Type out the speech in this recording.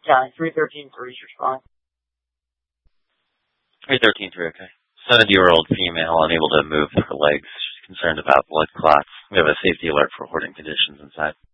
Yeah, 313.3 is fine. 313.3, okay. 70-year-old female unable to move her legs. She's concerned about blood clots. We have a safety alert for hoarding conditions inside.